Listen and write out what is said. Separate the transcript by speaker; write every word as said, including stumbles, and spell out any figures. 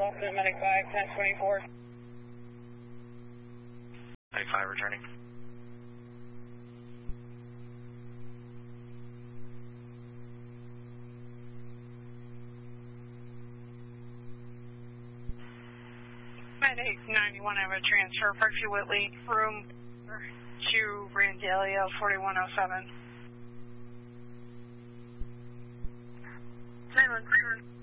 Speaker 1: alternate Medic five, ten twenty-four.
Speaker 2: Medic five returning.
Speaker 1: Medic ninety-one, I have a transfer, Parkview Whitley, room to Randalia, forty-one oh seven. nine one.